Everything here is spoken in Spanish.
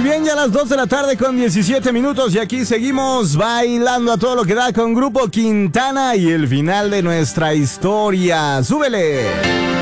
Muy bien, ya a las 2 de la tarde con 17 minutos y aquí seguimos bailando a todo lo que da con Grupo Quintana y el final de nuestra historia. ¡Súbele!